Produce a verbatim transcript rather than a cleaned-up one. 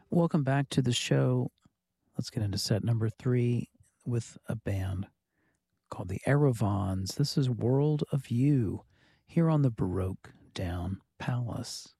Welcome back to the show. Let's get into set number three with a band called the Eravons. This is World of You here on the Baroque Down Palace.